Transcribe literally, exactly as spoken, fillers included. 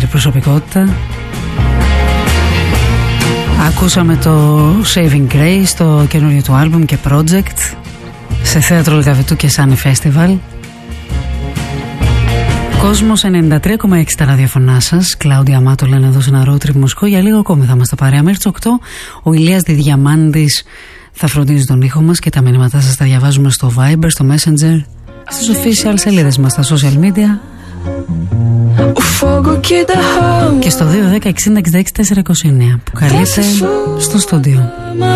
ιδιαίτερη προσωπικότητα. Ακούσαμε το Saving Grace, το καινούριο του άλμπουμ και project, σε θέατρο Λγαβητού και Sunny Festival. Κόσμος ενενήντα τρία κόμμα έξι τα ραδιοφωνά σας. Κλάουδια Μάτο λένε εδώ σε ένα road trip Μοσκό. Για λίγο ακόμη θα είμαστε παρέα μέχρι τις οκτώ. Ο Ηλίας Διδιαμάντης θα φροντίζει τον ήχο μας και τα μηνύματά σας τα διαβάζουμε στο Viber, στο Messenger, στις official σελίδες μας στα social media και στο δύο ένα μηδέν εξήντα εξήντα έξι τετρακόσια είκοσι εννέα που καλείται στο στούντιο.